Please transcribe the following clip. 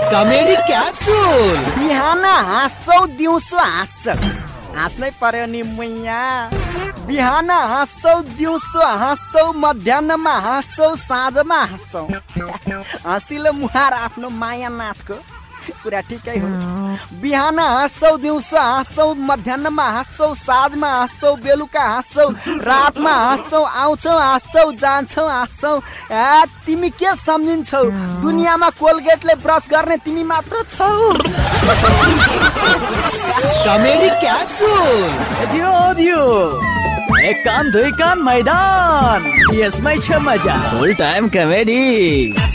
Comedy capsule. बिहान हाँस्छौ दिउँसो हाँस्छ, हाँस्नै पर्यो नि मैया। बिहान हाँस्छौ दिउँसो हाँस्छौ, मध्याहमा हाँस्छौ, साँझमा हाँस्छौ। हाँसिलो मुहार आफ्नो मायानाथको कुरा ठिकै हो। बिहान हाँस्छौ दिउँसो हाँस्छौ, मध्याहमा हाँस्छौ, साँझमा हाँस्छौ, बेलुका हाँस्छौ, रातमा हाँस्छौ, आउँछौ हाँस्छौ, जान्छौ हाँस्छौ। तिमी के सम्झिन्छौ? दुनियाँमा कोलगेटले ब्रस गर्ने तिमी मात्र छौ। Comedy capsule. एक कान दुई कान मैदान, यसमै छ मजा। फुल टाइम कमेडी।